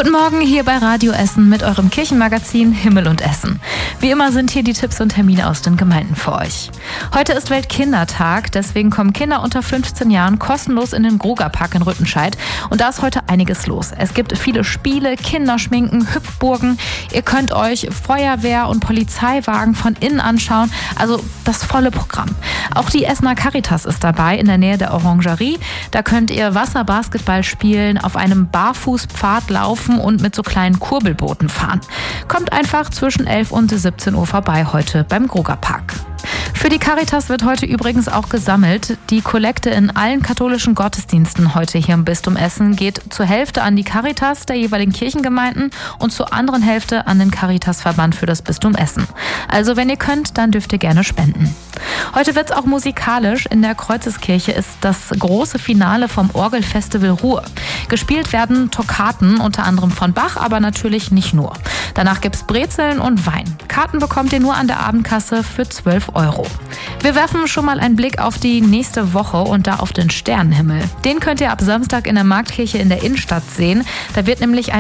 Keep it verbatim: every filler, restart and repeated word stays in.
Guten Morgen hier bei Radio Essen mit eurem Kirchenmagazin Himmel und Essen. Wie immer sind hier die Tipps und Termine aus den Gemeinden für euch. Heute ist Weltkindertag, deswegen kommen Kinder unter fünfzehn Jahren kostenlos in den Grugapark in Rüttenscheid. Und da ist heute einiges los. Es gibt viele Spiele, Kinderschminken, Hüpfburgen. Ihr könnt euch Feuerwehr- und Polizeiwagen von innen anschauen. Also das volle Programm. Auch die Essener Caritas ist dabei in der Nähe der Orangerie. Da könnt ihr Wasserbasketball spielen, auf einem Barfußpfad laufen und mit so kleinen Kurbelbooten fahren. Kommt einfach zwischen elf und siebzehn Uhr vorbei heute beim Grugapark. Für die Caritas wird heute übrigens auch gesammelt. Die Kollekte in allen katholischen Gottesdiensten heute hier im Bistum Essen geht zur Hälfte an die Caritas der jeweiligen Kirchengemeinden und zur anderen Hälfte an den Caritasverband für das Bistum Essen. Also wenn ihr könnt, dann dürft ihr gerne spenden. Heute wird es auch musikalisch. In der Kreuzeskirche ist das große Finale vom Orgelfestival Ruhr. Gespielt werden Toccaten, unter anderem von Bach, aber natürlich nicht nur. Danach gibt's Brezeln und Wein. Karten bekommt ihr nur an der Abendkasse für zwölf Euro. Wir werfen schon mal einen Blick auf die nächste Woche und da auf den Sternenhimmel. Den könnt ihr ab Samstag in der Marktkirche in der Innenstadt sehen. Da wird nämlich ein